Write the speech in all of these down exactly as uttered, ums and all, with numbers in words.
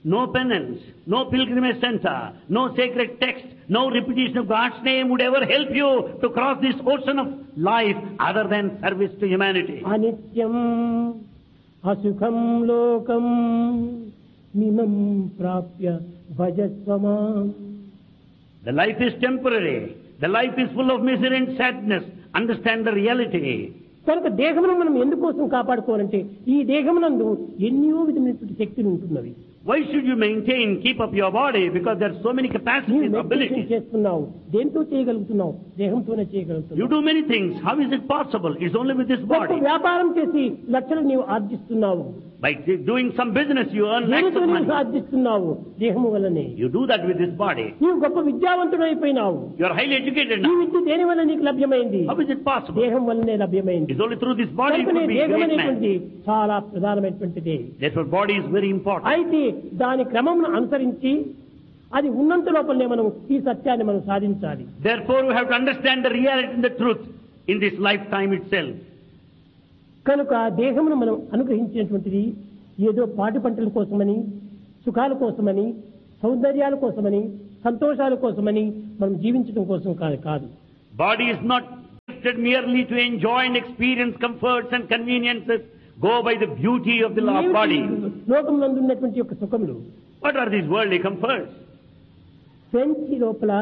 No penance, no pilgrimage center, no sacred text, no repetition of God's name would ever help you to cross this ocean of life other than service to humanity. అనిత్యం అసుఖం లోకం మిమం ప్రాప్య భజస్వమాం. The life is temporary. The life is full of misery and sadness. Understand the reality. కనుక దేహమును మనం ఎందుకోసం కాపాడుకోవాలంటే ఈ దేహమునందు ఎన్నో విధమైనటువంటి శక్తులు ఉంటున్నవి. Why should you maintain, keep up your body? Because there are so many capacities, abilities. చేస్తున్నావు, దేంతో చేయగలుగుతున్నావు? దేహంతోనే చేయగలుగుతున్నావు. You do many things. How is it possible? It's only with this body. వ్యాపారం చేసి లక్షలు నీవు ఆర్జిస్తున్నావు. By doing some business, you earn lakhs of money. ఆర్జిస్తున్నావు దేహము వల్లనే. You do that with this body. నీవు గొప్ప విద్యావంతుడు అయిపోయినావు. You are highly educated now. ఈ విద్య దేని వల్ల నీకు లభ్యమైంది? How is it possible? దేహం వల్లనే లభ్యమైంది. It's only through this body you can be a great man. చాలా ప్రధానమైనటువంటిది. Therefore, body is very important. అయితే దాని క్రమమును అనుసరించి అది ఉన్నంత లోపలనే మనం ఈ సత్యాన్ని మనం సాధించాలి. Therefore, we have to understand the reality and the truth in this lifetime itself. కనుక దేహమును మనం అనుగ్రహించినటువంటిది ఏదో పాటి పంటల కోసమని, సుఖాల కోసమని, సౌందర్యాల కోసమని, సంతోషాల కోసమని మనం జీవించడం కోసం కాదు కాదు Body is not gifted merely to enjoy and experience comforts and conveniences. Go by the beauty of the body. లోకమునందు ఉన్నటువంటి యొక్క సుఖములు. What are these worldly comforts? French లోపల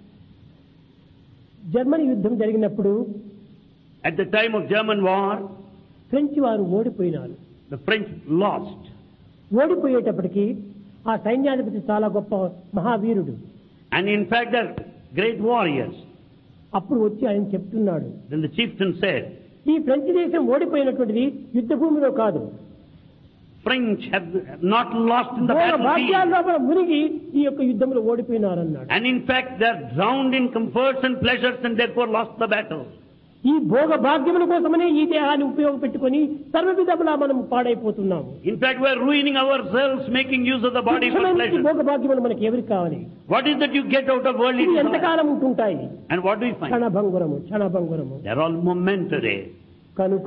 జర్మనీ యుద్ధం జరిగినప్పుడు At the time of German war, French వారు ఓడిపోయినారు. the French lost. ఓడిపోయేటప్పటికి ఆ సైన్యాధిపతి చాలా గొప్ప మహావీరుడు. And in fact, they're great warriors. అప్పుడు వచ్చి ఆయన చెప్తున్నాడు. Then the chieftain said, ఈ ఫ్రెంచ్ దేశం ఓడిపోయినటువంటిది యుద్ధ భూమిలో కాదు. French have not lost in the battlefield. మునిగి ఈ యొక్క యుద్ధంలో ఓడిపోయినారన్నాడు. And in fact, they're drowned in comforts and pleasures and therefore lost the battle. ఈ భోగ భాగ్యముల కోసమనే ఈ దేహాన్ని ఉపయోగపెట్టుకొని సర్వవిధములా మనం పాడైపోతున్నాము. In fact, we are ruining ourselves making use of the body for pleasure. భోగ భాగ్యములు మనకి ఎవరికి కావాలి? What is that you get out of worldly desires? ఎంతకాలం ఉంటుంటాయి? And what do we find? క్షణభంగురము క్షణభంగురము. They are all momentary. కనుక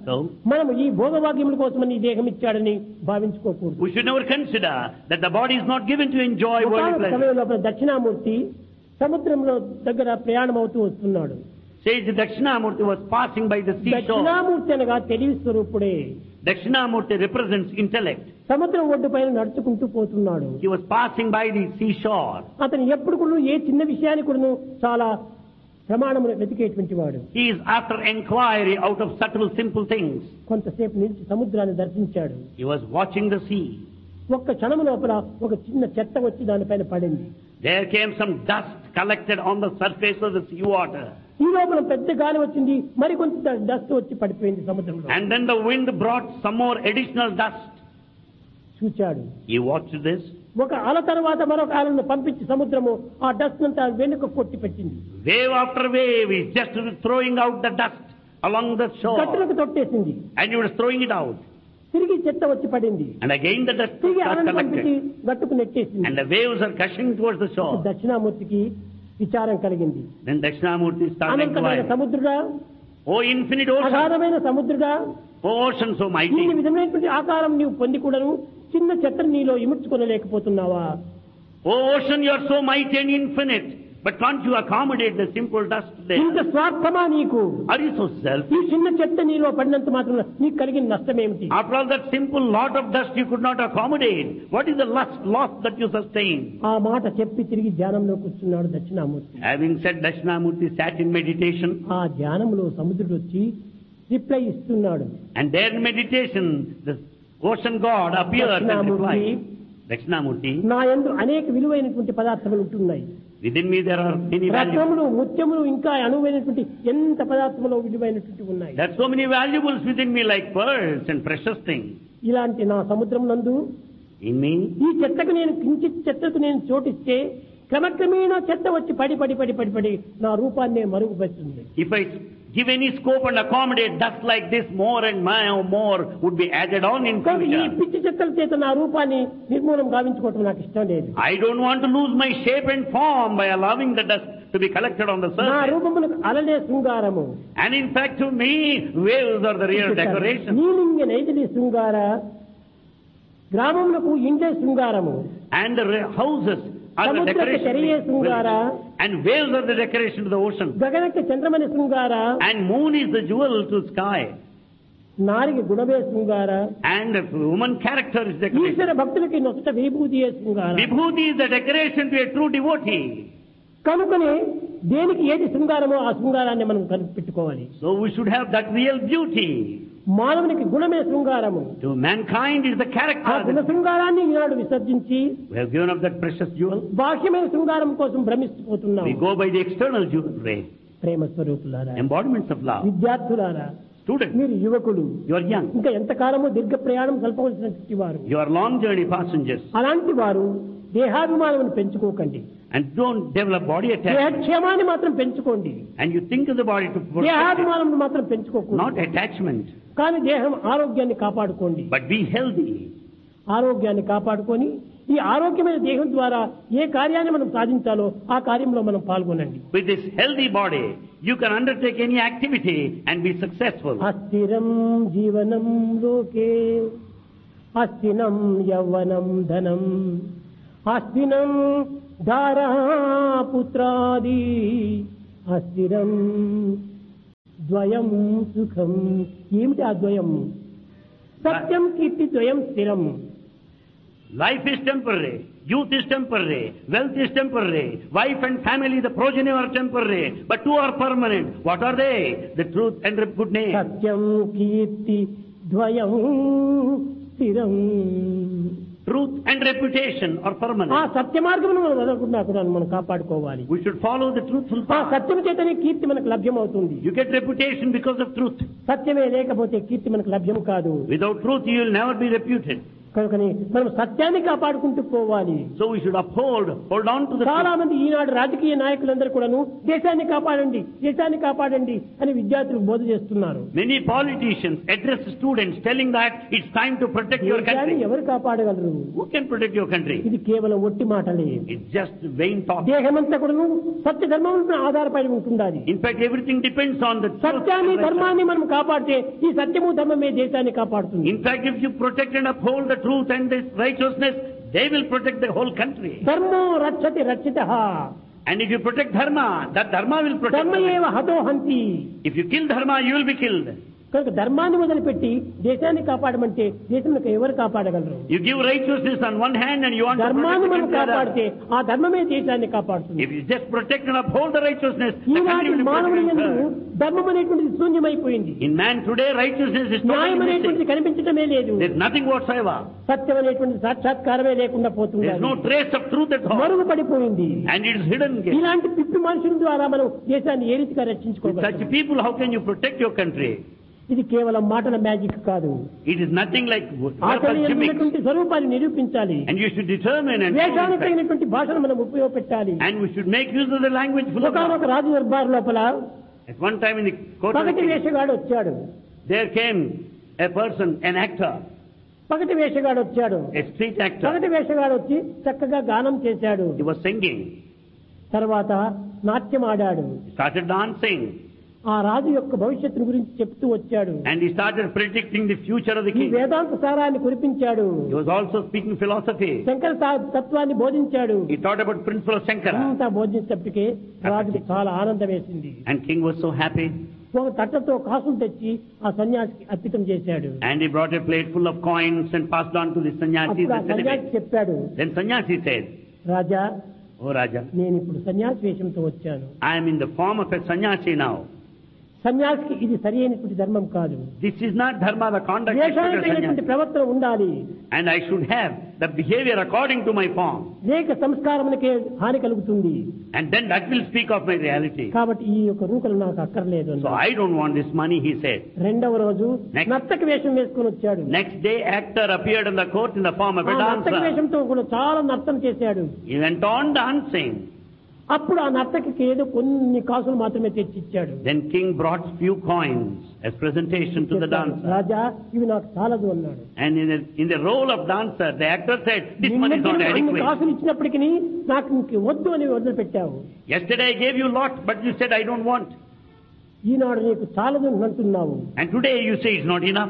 మనం ఈ భోగ భాగ్యముల కోసమని ఈ దేహం ఇచ్చాడని భావించుకోకూడదు. We should never consider that the body is not given to enjoy worldly pleasure. సమయంలో దక్షిణామూర్తి సముద్రంలో దగ్గర ప్రయాణం అవుతూ వస్తున్నాడు. Says Dakshinamurti was passing by the seashore. Dakshinamurthy అనగా తెలివి స్వరూపుడే. Dakshinamurti represents intellect. సముద్రం ఒడ్డు పైన నడుచుకుంటూ పోతున్నాడు. He was passing by the seashore. అతను ఎప్పుడు కూడా ఏ చిన్న విషయాన్ని కూడా చాలా ప్రమాణమును వెతికేటువంటి వాడు. He is after inquiry out of subtle simple things. కొంతసేపు నిలిచి సముద్రాన్ని దర్శించాడు. He was watching the sea. ఒక్క క్షణం లోపల ఒక చిన్న చెత్త వచ్చి దానిపైన పడింది. There came some dust collected on the surface of the sea water. ఈ లోపల పెద్ద గాలి వచ్చింది, మరి కొంత డస్ట్ వచ్చి పడిపోయింది సముద్రంలో. And then the wind brought some more additional dust. చూచాడు. He watched this. ఒక అల తర్వాత మరొక అలను పంపించి సముద్రము ఆ డస్ట్ అంతా వెనుక కొట్టి పెట్టింది. Wave after wave is just throwing out the dust along the shore. గట్టులకు తొట్టేసింది. And he was throwing it out. తిరిగి చెత్త వచ్చి పడింది. And again the dust తిరిగి was అలను collected. పంపించి గట్టుకు నెట్టేసింది. And the waves are gushing towards the shore. దక్షిణామూర్తికి విచారం కలిగింది. Then Dakshinamurti started అనంతమైన inquiring. సముద్రుడా, ఓ ఇన్ఫినిట్ ఓషన్, అగాధమైన సముద్రుడా, ఓ ఓషన్ సో మైటీ, ఈ విధమైనటువంటి ఆకారం నీవు పొంది కూడాను చిన్న చెత్తను నీలో ఇముడ్చుకోలేకపోతున్నావా? ఓ ocean, you are so mighty and infinite, but can't you accommodate the simple dust there? ఇంత స్వార్థమా నీకు? Are you so self? ఈ చిన్న చెత్త నీలో పడినంత మాత్రం నీకు కలిగిన నష్టం ఏమిటి? After all that simple lot of dust you could not accommodate, what is the loss loss that you sustain? ఆ మాట చెప్పి తిరిగి ధ్యానంలో కూర్చున్నాడు Dakshinamurthy. Having said, Dakshinamurti sat in meditation. ఆ ధ్యానంలో సముద్రుడు వచ్చి రిప్లై ఇస్తున్నాడు. And there in meditation the ocean god appears and replies. Dakshinamurti, నా యందు అనేక విలువైనటువంటి పదార్థాలు ఉంటున్నాయి. Within me there are many valuables. రత్నములు, ముత్యములు, ఇంకా అనువైనటువంటి ఎంత పదార్థములు విలువైనటువంటి ఉన్నాయి. There are so many valuables within me like pearls and precious things. ఇలాంటి నా సముద్రం నందు In me, ఈ చెత్తకు నేను కించిత్ చెత్తకు నేను చోటిస్తే క్రమక్రమేణా చెత్త వచ్చి పడి పడి పడి పడి పడి నా రూపాన్నే మరుగుపరుస్తుంది. if I give any scope and accommodate dust like this, more and more would be added on in ఈ future. పిచ్చి చెత్తల చేత నా రూపాన్ని నిర్మూలం గావించుకోవటం నాకు ఇష్టం లేదు. I don't want to lose my shape and form by allowing the dust to be collected on the నా surface. రూపములకు అలలే శృంగారము. And in fact, to me, waves are the real decoration. నీలింగ నైతిలి శృంగార గ్రామములకు ఇండే శృంగారము. And the re- houses are the సముద్రకి తెరియే decoration. శృంగార. And waves are the decoration to the ocean. గగనకి Chandramani శృంగార. And moon is the jewel to sky. నారికి గుణమే శృంగార. And the woman character is decoration. ఈశ్వర భక్తులకి నొసట విభూతియే శృంగార. Vibhuti is the decoration to a true devotee. కనుకనే దేనికి ఏది శృంగారమో ఆ శృంగారాన్ని మనం కనిపెట్టుకోవాలి. So we should have that real beauty. మానవునికి గుణమే శృంగారము. To mankind is the ఆ character. గుణ శృంగారాన్ని ఈనాడు విసర్జించి We have given up that precious jewel. బాహ్యమైన శృంగారం కోసం భ్రమిస్తుపోతున్నాం. We go by the external jewelry. ప్రేమ స్వరూపులారా, Embodiments of love. విద్యార్థులారా, Students, మీరు యువకులు, you are young. ఇంకా ఎంతకాలము దీర్ఘ ప్రయాణం కల్పవలసినటువంటి వారు. You are long journey passengers. అలాంటి వారు దేహాభిమానం పెంచుకోకండి. And don't develop body attachment. దేహక్షేమాన్ని మాత్రం పెంచుకోండి. And you think of the body to protect it. దేహాభిమానం మాత్రం పెంచుకోకూడదు. Not attachment. కానీ దేహం ఆరోగ్యాన్ని కాపాడుకోండి. But be healthy. ఆరోగ్యాన్ని కాపాడుకొని ఈ ఆరోగ్యమైన దేహం ద్వారా ఏ కార్యాన్ని మనం సాధించాలో ఆ కార్యంలో మనం పాల్గొనండి. With this healthy body, you can undertake any activity and be successful. అస్థిరం జీవనం లోకే అస్థినం యవ్వనం ధనం అస్థినం ధారా పుత్రాది అస్థిరం ద్వయం సుఖం. ఏమిటి ఆ ద్వయం? సత్యం కీర్తి ద్వయం స్థిరం. Life is temporary. Youth is temporary. Wealth is temporary. Wife and family, the progeny are temporary. But two are permanent. What are they? The truth and the good name. సత్యం కీర్తి ద్వయం స్థిరం. Truth and reputation are ఆ permanent. సత్య మార్గమును మనం వదలకుండా కూడా మనం కాపాడుకోవాలి. We should follow the truthful ఆ path. సత్యం చేతనే కీర్తి మనకు లభ్యమవుతుంది. You get reputation because of truth. సత్యమే లేకపోతే కీర్తి మనకు లభ్యం కాదు. Without truth, you will never be reputed. కనుకని మనం సత్యాన్ని కాపాడుకుంటూ పోవాలి. So we should uphold, hold on to the చాలా truth. మంది ఈనాడు రాజకీయ నాయకులందరూ కూడాను దేశాన్ని కాపాడండి, దేశాన్ని కాపాడండి అని విద్యార్థులకు బోధ చేస్తున్నారు. Many politicians address students telling that it's time to protect your దేశాన్ని country. ఎవరు కాపాడగలరు? Who can protect your country? ఇది కేవలం ఒట్టి మాటలే. It's just vain talk. దేహమంతా కూడాను సత్య ధర్మం ఆధారపడి ఉంటుండాలి. In fact, everything depends on the truth. సత్యాన్ని and righteousness. ధర్మాన్ని మనం కాపాడితే ఈ సత్యము ధర్మమే దేశాన్ని కాపాడుతుంది. In fact, if you protect and uphold the truth and this righteousness, they will protect the whole country. ధర్మో రక్షతి రక్షితః. And if you protect dharma, that dharma will protect ధర్మ the ఏవ హతో హంతి. If you kill dharma, you will be killed. కనుక ధర్మాన్ని మొదలుపెట్టి దేశాన్ని కాపాడమంటే దేశంలో ఎవరు కాపాడగలరు? You give righteousness on one hand and you want to ధర్మాన్ని protect మనం the other. కాపాడితే ఆ ధర్మమే దేశాన్ని కాపాడుతుంది. If you just protect and uphold the righteousness, the country ఈనాటి will be మానవుని యందు protected. ధర్మం అనేటువంటిది శూన్యమైపోయింది. In man today, righteousness is న్యాయం totally అనేటువంటిది missing. కనిపించటమే లేదు. There's nothing whatsoever. సత్యం అనేటువంటి సాక్షాత్కారమే లేకుండా పోతుంది. There's no trace of truth at all. మరుగుపడిపోయింది. And it is hidden. With ఇలాంటి పిప్పి మనుషుల ద్వారా మనం దేశాన్ని ఏ రీతిగా రక్షించుకోగలం? such people, how can you protect your country? ఇది కేవలం మాటల మ్యాజిక్ కాదు. It is nothing like ఆచరణ verbal gimmicks. ఎందు స్వరూపాన్ని నిరూపించాలి. And you should determine and వేషానికి show తగినటువంటి భాషను మనం ఉపయోగపెట్టాలి. and we should make use of the language full of ఒకనొక love. రాజు దర్బార్ లోపల At one time in the court of the పగటి king, వేషగాడు వచ్చాడు. there came a person, an actor, పగటి వేషగాడు వచ్చాడు. a street actor. పగటి వేషగాడు వచ్చి చక్కగా గానం చేశాడు. He was singing, తర్వాత నాట్యం ఆడాడు. started dancing, ఆ రాజు యొక్క భవిష్యత్తు గురించి చెప్తూ వచ్చాడు. and he started predicting the future of the ఈ king. వేదాంత సారాన్ని కురిపించాడు. He was also speaking philosophy. Shankara సా- తత్వాన్ని బోధించాడు. He taught about principle of Shankara. అంతా బోధించేటప్పటికే రాజుకి చాలా ఆనందం వేసింది. And king was so happy. ఒక తట్టతో కాసులు తెచ్చి ఆ సన్యాసికి అర్పితం చేశాడు. And he brought a plate full of coins and passed on to the sannyasi. అప్పుడు ఆ సన్యాసి చెప్పాడు, Then sannyasi said, రాజా, "Oh Raja, నేను ఇప్పుడు సన్యాసి వేషంతో వచ్చాను. I am in the form of a sannyasi now. సన్యాసికి ఇది సరి అయినటువంటి ధర్మం కాదు. This is not dharma, the conduct of a వేషానికి తగినటువంటి sannyasi. ప్రవర్తన ఉండాలి. And I should have the behavior according to my form. లేక సంస్కారమునకే హాని కలుగుతుంది. And then that will speak of my reality. కాబట్టి ఈ యొక్క రూకలు నాకు అక్కర్లేదు So అన్నాడు. I don't want this money," he said. రెండవ రోజు Next. నర్తక వేషం వేసుకొని వచ్చాడు. Next day, actor appeared in the court in the form of ఆ a నర్తక dancer. వేషంతో కూడా చాలా నర్తన చేశాడు. He went on dancing. అప్పుడు ఆ నర్తకికి ఏదో కొన్ని కాసులు మాత్రమే తెచ్చిచ్చాడు. Then king brought few coins as presentation to the dancer. రాజా, ఇవి నాకు చాలదు అన్నాడు. And in the, in the role of dancer, the actor said, "This money is not నిన్నటి అన్ని adequate. కాసులు ఇచ్చినప్పటికీ నాకు ఇంక వద్దు అని వదిలిపెట్టావు. Yesterday I gave you lot, but you said I don't want. ఈనాడు నీకు చాలదు అంటున్నావు. And today you say it's not enough."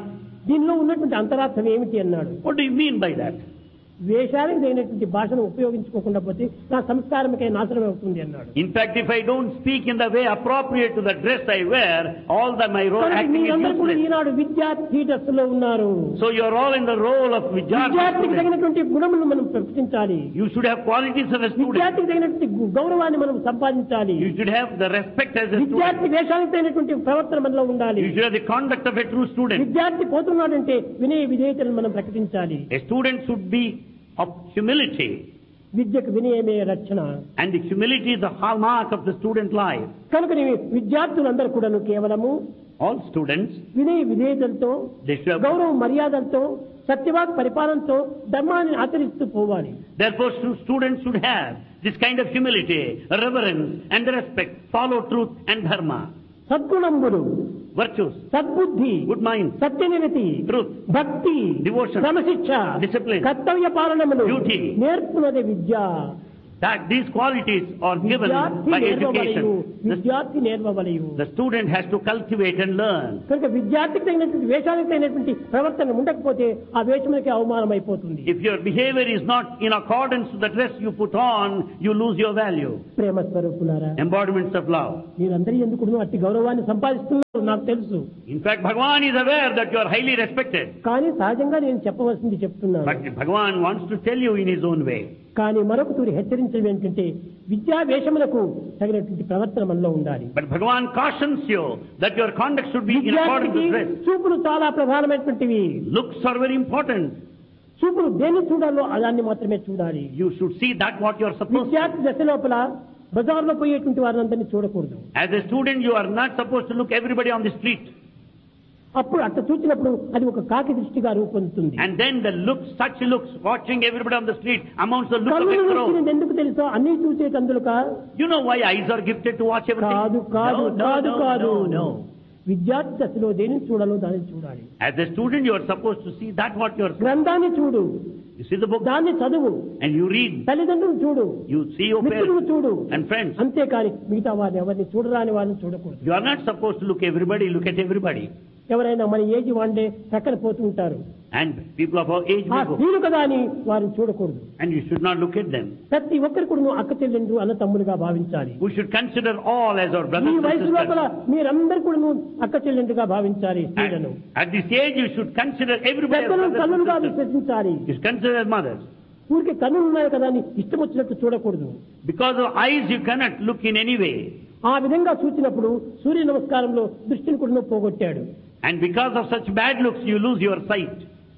దీనిలో ఉన్నటువంటి అంతరార్థం ఏమిటి అన్నాడు. What do you mean by that? వేషానికి తగినటువంటి భాషను ఉపయోగించుకోకుండా పోతే నా సంస్కారమే నాశనం అవుతుంది అన్నాడు. In fact, if I don't speak in the way appropriate to the dress I wear, all that my role acting is మీరందరూ కూడా useless. ఈనాడు విద్యార్థి దశలో ఉన్నారు. So you are all in the role of విద్యార్థికి Vidyarthi. తగినటువంటి గుణములను మనం ప్రకటించాలి. You should have qualities of a student. విద్యార్థికి తగినటువంటి గౌరవాన్ని మనం సంపాదించాలి. You should have the respect as a విద్యార్థి student. వేషానికి తగినటువంటి ప్రవర్తన మనలో ఉండాలి. You should have the conduct of a true student. విద్యార్థి పోతున్నాడంటే వినయ విధేయతలను మనం ప్రకటించాలి. A student should be of humility. విద్యకు వినయమే రక్షణ. And the humility is the hallmark of the student life. కనుక విద్యార్థులందరూ కూడాను కేవలము All students, వినయ విధేయతలతో they should have, గౌరవ మర్యాదలతో సత్యవాక్ పరిపాలనతో ధర్మాన్ని ఆచరిస్తూ పోవాలి. therefore stu- students should have this kind of humility, reverence and respect, follow truth and dharma. సద్గుణములు, Virtues, సద్బుద్ధి, good mind, సత్యనిరతి, truth, భక్తి, devotion, క్రమశిక్ష, discipline, కర్తవ్య పాలనములు duty. నేర్పునది Vidya. that these qualities are given విద్యార్థి by నేర్వవలయు, education. The, విద్యార్థి నేర్వవలయు. the student has to cultivate and learn. కనుక విద్యార్థికి తగినటువంటి వేషానికి తగినటువంటి ప్రవర్తన ఉండకపోతే ఆ వేషములకి అవమానం అయిపోతుంది. If your behavior is not in accordance to the dress you put on, you lose your value. ప్రేమ స్వరూపులారా, Embodiments of love. మీరందరూ ఎందుకు అట్టి గౌరవాన్ని సంపాదిస్తున్నారు నాకు తెలుసు. In fact, Bhagavan is aware that you are highly respected. కానీ సహజంగా నేను చెప్పవలసింది చెప్తున్నాను. But Bhagavan wants to tell you in his own way. కానీ మరొక తూరి హెచ్చరించడం ఏంటంటే విద్యా వేషములకు తగినటువంటి ప్రవర్తన మనలో ఉండాలి. But Bhagavan cautions you that your conduct should be in accordance విద్యార్థికి to dress. చూపులు చాలా ప్రధానమైనటువంటివి. Looks are very important. చూపులు దేన్ని చూడాలో దాన్ని మాత్రమే చూడాలి. You should see that what you are supposed to. విద్యార్థి దశ లోపల బజార్లో పోయేటువంటి వారిని చూడకూడదు. As a student, you are not supposed to look everybody on the street. అప్పుడు అట్లా చూసినప్పుడు అది ఒక కాకి దృష్టిగా రూపొందుతుంది. And then the looks, such looks, watching everybody on the street amounts to look of a కన్నులు crow. వచ్చినది ఎందుకు తెలుసా? అన్ని చూసేటందుక You know why eyes are gifted to watch everything? కాదు కాదు No, no, కాదు no, కాదు. no, no. విద్యార్థి దశలో దేనిని చూడాలో దాన్ని చూడాలి. As a student, you are supposed to see that what you are. గ్రంథాన్ని చూడు, You see the book దాన్ని చదువు, and you read. తల్లిదండ్రులు చూడు, You see your మిత్రులు parents చూడు and friends. అంతేకాని మిగతా వారిని ఎవరిని చూడరాని వారిని చూడకూడదు. You are not supposed to look everybody, look at everybody. ఎవరైనా మన ఏజ్ వాండే చక్కని పోతూ ఉంటారు. And people of our age ఆ may go. స్త్రీలు కదా అని వారిని చూడకూడదు. And you should not look at them. ప్రతి ఒక్కరు కూడా నువ్వు అక్క చెల్లెండ్రు అన్న తమ్ములుగా భావించాలి. We should consider all as our ఈ brothers and వయసు లోపల sisters. మీరందరూ కూడా నువ్వు అక్క చెల్లెండ్రుగా భావించాలి. స్త్రీలను At, at this age, you should consider everybody as పెద్దలను brothers తల్లులుగా and sisters. విశ్వసించాలి. You should consider as mothers. ఊరికి కన్నులు ఉన్నాయి కదా అని ఇష్టం వచ్చినట్టు చూడకూడదు. Because of eyes, you cannot look in any way. ఆ విధంగా చూసినప్పుడు సూర్య నమస్కారంలో దృష్టిని కూడా నువ్వు పోగొట్టాడు. And because of such bad looks, you lose your sight.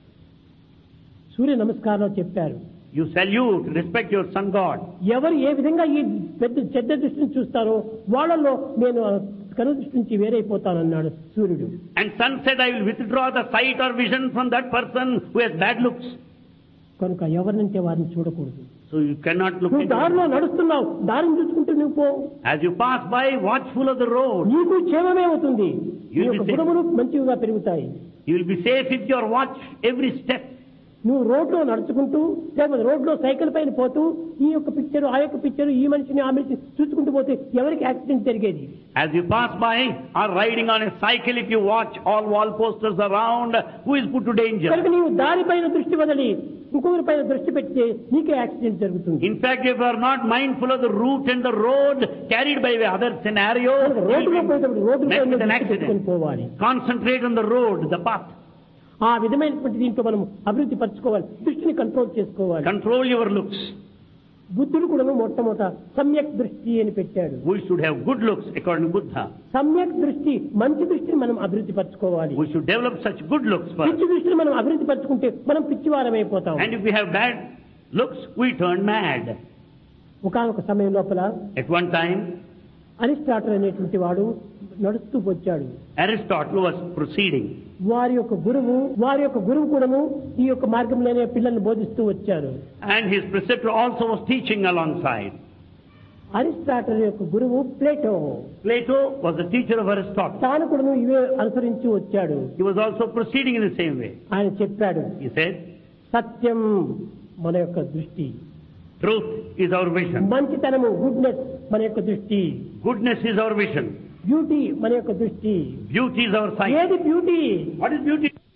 సూర్య నమస్కారంలో చెప్పారు, You salute, respect your sun god. ఎవరు ఏ విధంగా ఈ పెద్ద చెడ్డ దృష్టిని చూస్తారో వాళ్ళలో నేను కను దృష్టి నుంచి వేరైపోతానన్నాడు సూర్యుడు. And sun said, I will withdraw the sight or vision from that person who has bad looks. కనుక ఎవరినంటే వారిని చూడకూడదు. So you cannot look నువ్వు into దారిలో them. నడుస్తున్నావు, దారిని చూసుకుంటూ నువ్వు పో. As you pass by, watchful of the road. నీకు క్షేమమే అవుతుంది. నీ You'll be యొక్క safe. గుణములు మంచిగా పెరుగుతాయి. You will be safe if you watch every step. నువ్వు రోడ్లో నడుచుకుంటూ లేకపోతే రోడ్లో సైకిల్ పైన పోతూ ఈ యొక్క పిక్చరు ఆ యొక్క పిక్చరు ఈ మనిషిని ఆ మనిషిని చూసుకుంటూ పోతే ఎవరికి యాక్సిడెంట్ జరిగేది? As you pass by or riding on a cycle, if you watch all wall posters around, who is put to danger? కనుక నీవు దారిపైన దృష్టి వదిలి ఇంకొకరి పైన దృష్టి పెడితే నీకే యాక్సిడెంట్ జరుగుతుంది. In fact, if you are not mindful of the route and the road carried by the other scenario, కనుక you రోడ్డులో will పోయేటప్పుడు be రోడ్డు met పైన with an దృష్టి పెట్టుకొని accident. పోవాలి. Concentrate on the road, the path. ఆ విధమైనటువంటి దీంట్లో మనం అభివృద్ధి పరచుకోవాలి, దృష్టిని కంట్రోల్ చేసుకోవాలి. Control your looks. బుద్ధుడు కూడా మొట్టమొదట సమ్యక్ దృష్టి అని పెట్టాడు. We should have good looks according to Buddha. సమ్యక్ దృష్టి మంచి దృష్టిని మనం అభివృద్ధి పరచుకోవాలి. We should develop such good looks first. పిచ్చి దృష్టిని మనం అభివృద్ధి పరచుకుంటే మనం పిచ్చివారం అయిపోతాం. And if we have bad looks, we turn mad. ఒకానొక సమయం లోపల At one time, అరిస్టాటిల్ అనేటువంటి వాడు నడుస్తూ వచ్చాడు. Aristotle was proceeding. వారి యొక్క గురువు వారి యొక్క గురువు కూడాను ఈ యొక్క మార్గంలోనే పిల్లల్ని బోధిస్తూ వచ్చారు. And his preceptor also was teaching alongside. Aristotle యొక్క గురువు Plato. Plato was the teacher of Aristotle. తాను కూడాను ఇవే అనుసరించి వచ్చాడు. He was also proceeding in the same way. ఆయన చెప్పాడు, He said, సత్యం మన యొక్క దృష్టి, truth is our vision. మంచితనము గుడ్నెస్ మన యొక్క దృష్టి, Goodness is our vision. Beauty మన యొక్క దృష్టి. Beauty is our sight. ఏది beauty? What is beauty?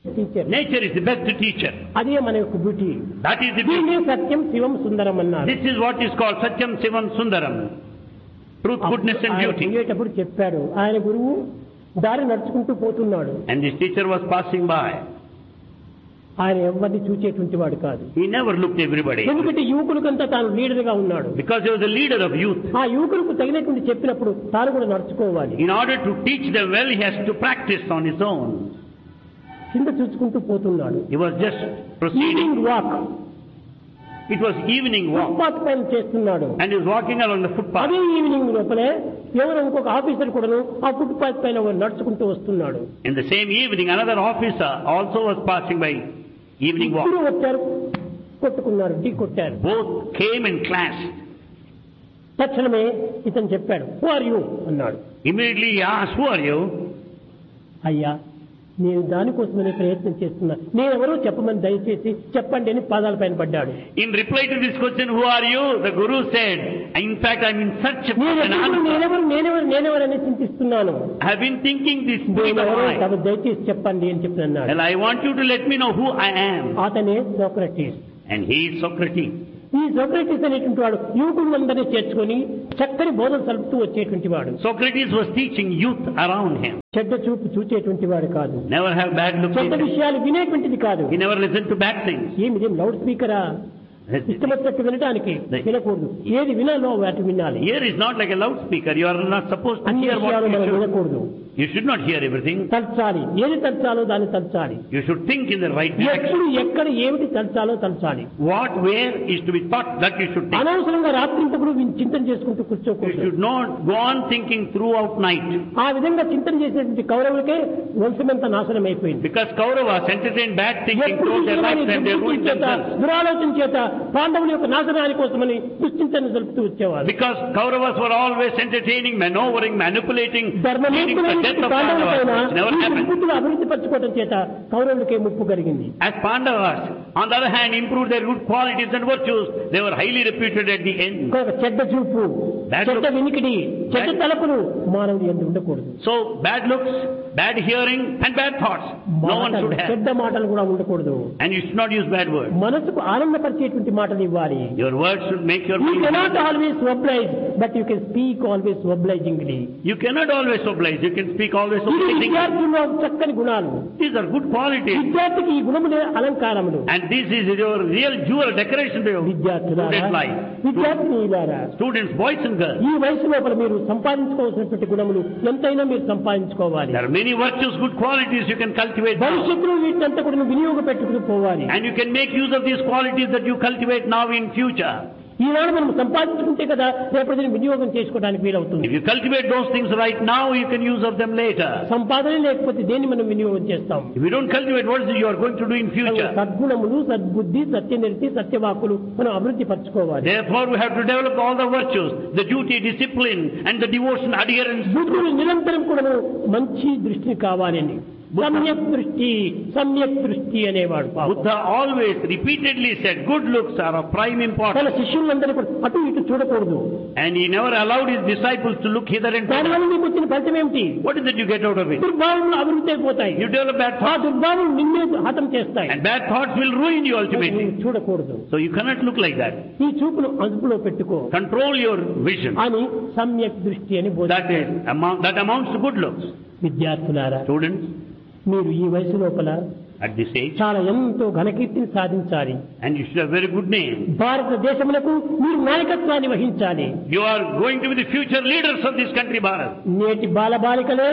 Teacher. Nature is the best teacher. అదే మన యొక్క బ్యూటీ. That is the దీన్ని beauty. సత్యం శివం సుందరం అన్నారు. This is what is called Satyam Sivam Sundaram. Truth, goodness and ఆయన beauty. పోయేటప్పుడు చెప్పాడు, ఆయన గురువు దారి నడుచుకుంటూ పోతున్నాడు. And this teacher was passing by. ఆయన ఎవరిని చూచేటువంటి వాడు కాదు. He never looked everybody. ఎందుకంటే యువకులకంతా తాను లీడర్ గా ఉన్నాడు. Because he was a leader of youth. ఆ యువకులకు తగినటువంటి చెప్పినప్పుడు తాను కూడా నడుచుకోవాలి. In order to teach them well, he has to practice on his own. కింద చూసుకుంటూ పోతున్నాడు. He was just proceeding. Walk. It was evening walk. Footpath పైన చేస్తున్నాడు. And he was walking along the footpath. అదే ఈవినింగ్ లోపలే ఎవరో ఇంకొక officer కూడాను ఆ ఫుట్పాత్ పైన నడుచుకుంటూ వస్తున్నాడు. In the same evening, another officer also was passing by. Evening walk. ఇద్దరు వచ్చారు, కొట్టుకున్నారు, ఢీ కొట్టారు. Both came and clashed. తక్షణమే ఇతను చెప్పాడు, హూ ఆర్ యూ అన్నాడు. Immediately he asked, who are you? అయ్యా, నేను దానికోసమనే ప్రయత్నం చేస్తున్నా, నేనెవరో చెప్పమని దయచేసి చెప్పండి అని పాదాల పైన పడ్డాడు. In reply to this question, who are you? The Guru said, in fact, I am in search of an answer. నేనెవరు నేనెవరు నేనెవరు అని చింతిస్తున్నాను. I have been thinking this point of నేనెవరో mine. దయచేసి చెప్పండి అని చెప్పి అన్నాడు. Well, I want you to let me know who I am. అతనే Socrates. And he is Socrates. ఈ సోక్రటీస్ అనేటువంటి వాడు యువకులందరినీ చేర్చుకొని చక్కని బోధన సలుపుతూ వచ్చేటువంటి వాడు. Socrates was teaching youth around him. చెడ్డ చూపు చూచేటువంటి వాడు కాదు. Never have bad look. చెడ్డ విషయాలు వినేటువంటిది కాదు. He never listened to bad things. ఏమి లౌడ్ స్పీకరా ఇష్టమొచ్చినట్టు వినడానికి వినకూడదు. ఏది వినాలో వాటి వినాలి. Here is not like a loudspeaker. You are not supposed to అన్ని hear what విషయాలు you మనం should. వినకూడదు. You should not hear everything. తలచాలి, ఏది తలచాలో దాన్ని తలచాలి. You should think in the right direction. ఎప్పుడు ఎక్కడ ఏమిటి తలచాలో తలచాలి. What, where is to be thought, that you should think. అనవసరంగా రాత్రింతప్పుడు చింతన చేసుకుంటూ You కూర్చోకూడదు. should not go on thinking throughout night. ఆ విధంగా చింతన చేసేటువంటి కౌరవులకే వంశమంతా నాశనం అయిపోయింది. Because Kauravas entertained bad thinking ఎప్పుడు throughout their lives and they ruined చేత themselves. దురాలోచన చేత పాండవుల యొక్క నాశనాని కోసమని దుశ్చింతన జరుపుతూ వచ్చేవారు. Because Kauravas were always entertaining, maneuvering, manipulating, leading to the ధర్మమూర్తులైన death of పాండవులపైన Pandavas, which never happened. బుద్ధులు అభివృద్ధి పరచుకోవడం చేత కౌరవులకే ముప్పు కలిగింది. As Pandavas, on the other hand, improved their good qualities and virtues, they were highly reputed at the end. కనుక చెడ్డ చూపు, Bad చెడ్డ look. వినికిడి, చెడ్డ Bad- తలపులు మానవుడు ఎందు ఉండకూడదు. So, bad looks, bad hearing, and bad thoughts, no one మాటలు, should have. చెడ్డ మాటలు కూడా ఉండకూడదు. And you should not use bad words. మనసుకు ఆనందపరిచేటువంటి మాటలు ఇవ్వాలి. Your words should make your You mind cannot happy. always oblige, but you can speak always obligingly. You cannot always oblige. You can speak always ఇది obligingly. విద్యార్థుల్లో చక్కని గుణాలు. These are good qualities. విద్యార్థికి ఈ గుణములే అలంకారములు. And this is your real jewel decoration to your విద్యార్థులారా, student life. విద్యార్థినిలారా, Students, boys and girls. ఈ వయసు లోపల మీరు సంపాదించుకోవాల్సినటువంటి గుణములు ఎంతైనా మీరు సంపాదించుకోవాలి. There are many virtues, good qualities you can cultivate now. భవిష్యత్తులో వీటినంతా కూడా వినియోగ పెట్టుకుని పోవాలి. And you can make use of these qualities that you cultivate now in future. ఈనాడు మనం సంపాదించుకుంటే కదా రేపటి దినం వినియోగం చేసుకోవడానికి వీలవుతుంది. If you cultivate those things right now, you can use of them later. సంపాదన లేకపోతే దేన్ని మనం వినియోగం చేస్తాం? If you don't cultivate, what is it you are going to do in future? సద్గుణములు, సద్బుద్ధి, సత్యనిర్తి, సత్యవాకులు మనం అభివృద్ధి పరచుకోవాలి. Therefore, we have to develop all the virtues, the duty, discipline, and the devotion, adherence. బుద్ధుడు నిరంతరం కూడా మంచి దృష్టిని కావాలని సమ్యక్ దృష్టి, సమ్యక్ దృష్టి అనేవాడు. Buddha always repeatedly said, good looks are of prime తన importance. శిష్యులందరూ కూడా అటు ఇటు చూడకూడదు. And he never allowed his disciples to look hither and thither. దానివల్ల మీకు వచ్చిన ఫలితం ఏమిటి? What is it you get out of it? దుర్భావములు అభివృద్ధి అయిపోతాయి. You develop bad ఆ thoughts, దుర్భావములు నిన్నే హతం చేస్తాయి. and bad thoughts will ruin you ultimately. నువ్వు చూడకూడదు. So you cannot look like that. ఈ చూపును అదుపులో పెట్టుకో Control your vision. అని సమ్యక్ దృష్టి అని That బోధించారు. is, amount, that amounts to good looks. విద్యార్థులారా, Students, మీరు ఈ వయసు లోపల at this age, చాలా ఎంతో ఘనకీర్తిని సాధించాలి. and you should have very good name. భారతదేశములకు మీరు నాయకత్వాన్ని వహించాలి. You are going to be the future leaders of this country, Bharat. నేటి బాలబాలికలే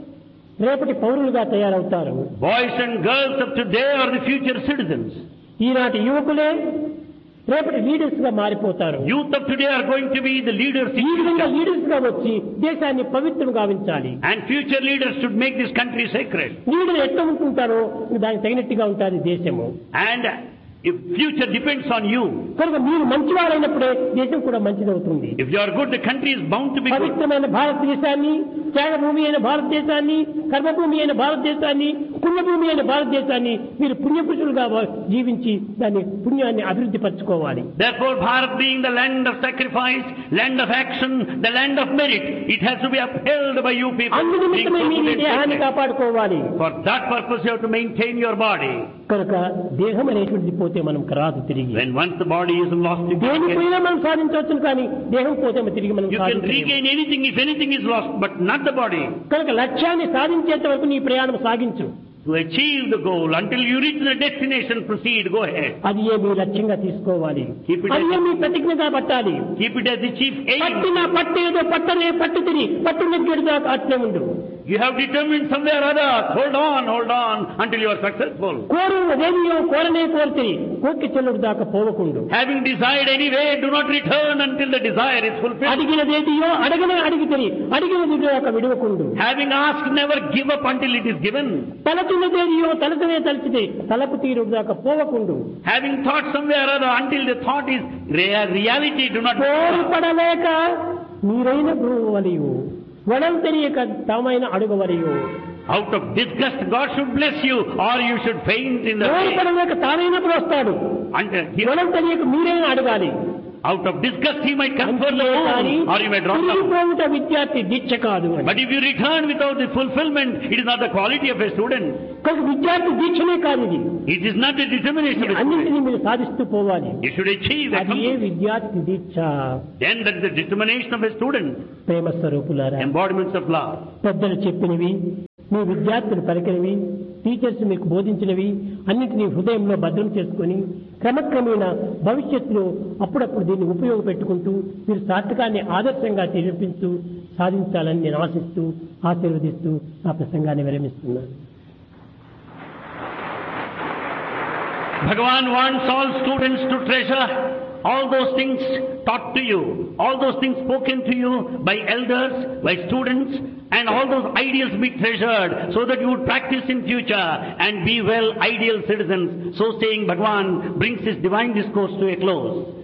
రేపటి పౌరులుగా తయారవుతారు. Boys and girls of today are the future citizens. ఈనాటి యువకులే రేపటి లీడర్స్ గా మారిపోతారు. Youth of today are going to be the leaders in ఈ విధంగా future. లీడర్స్ గా వచ్చి దేశాన్ని పవిత్రం గావించాలి. And future leaders should make this country sacred. Leader ఎట్లా ఉంటుంటారో దానికి తగినట్టుగా ఉంటుంది దేశము. And if future depends on you, కనుక మీరు మంచివారైనప్పుడే దేశం కూడా మంచిదవుతుంది. if you are good, the country is bound to be good. పవిత్రమైన భారతదేశాన్ని, త్యాగభూమి అయిన భారతదేశాన్ని, కర్మభూమి అయిన భారతదేశాన్ని పుణ్యభూమి అయిన భారతదేశాన్ని మీరు పుణ్యపురుషులుగా జీవించి దాన్ని పుణ్యాన్ని అభివృద్ధి పరచుకోవాలి. Therefore, Bharat being the land of sacrifice, land of action, the land of merit, it has to be upheld by you people. అందునిమిత్తమే మీ దేహాన్ని కాపాడుకోవాలి. For that purpose you have to maintain your body. కనుక దేహం అనేటువంటిది పోతే మనం రాదు తిరిగి. When once the body is lost, you దేనిపైనా మనం సాధించవచ్చు, కానీ దేహం పోతే తిరిగి మనం you can regain anything if anything is lost, but not the body. కనుక లక్ష్యాన్ని సాధించేంత వరకు నీ ప్రయాణం సాగించు. To achieve the goal, until you reach the destination, proceed, go ahead. అది ఏ మీ లక్ష్యంగా తీసుకోవాలి. Keep it అది మీ ప్రతిజ్ఞగా పట్టాలి. Keep it as the chief aim. పట్టిన పట్టేదో పట్టనే పట్టు తిని పట్టు నెగ్గేదాకా అట్లే ఉండు. You have determined somewhere or other. Hold on, hold on until you are successful. కోరుదేవియో కోరనే కోరితే కోర్కి చెల్లుడు దాకా పోవకుండు. Having desired anyway, do not return until the desire is fulfilled. అడిగినదేదియో అడగనే అడిగితే అడిగినది దాకా విడవకుండు. Having asked, never give up until it is given. తలచున్నదేదియో తలచనే తలచితే తలపు తీరుడు దాకా పోవకుండు. Having thought somewhere or other until the thought is reality, do not. కోరుపడలేక మీరైన గురువలియు వడం తెలియక తామైన అడుగవరియు. Out of disgust, God should bless you, or you should faint in the way. కోరుపడలేక తానైనప్పుడు వస్తాడు. వడం తెలియక మీరైనా అడగాలి. Out of disgust, he might confer the loan, or you may drop the విద్యార్థి దీక్ష కాదు. But if you return without the fulfillment, it is not the quality of a student. కనుక విద్యార్థి దీక్షనే కాదు ఇది. It is not the determination of a student. అన్నింటినీ మీరు సాధిస్తూ పోవాలి. You should achieve that. అది ఏ విద్యార్థి దీక్ష. Then that is the determination of a student. ప్రేమ స్వరూపులారా, embodiments of love. పెద్దలు చెప్పినవి, మీ విద్యార్థులు పలికినవి, టీచర్స్ మీకు బోధించినవి అన్నింటినీ హృదయంలో భద్రం చేసుకుని క్రమక్రమేణా భవిష్యత్తులో అప్పుడప్పుడు దీన్ని ఉపయోగపెట్టుకుంటూ మీరు సార్థకాన్ని ఆదర్శంగా నిరూపిస్తూ సాధించాలని నేను ఆశిస్తూ ఆశీర్వదిస్తూ నా ప్రసంగాన్ని విరమిస్తున్నాను. Bhagavan wants all students to treasure all those things taught to you, all those things spoken to you by elders, by students, and all those ideals be treasured so that you would practice in future and be well ideal citizens. So saying, Bhagavan brings his divine discourse to a close.